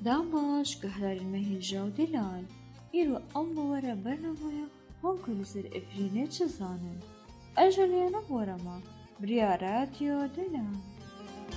داماش کە هەرارمە هێژا و دلال ئیرۆ ئەمە وەرە بەرنەمەیە هەڵکە لەسەر ئەفرینێ چ زانن ئەژەلیانە بۆرەما بریارەتیۆ دلال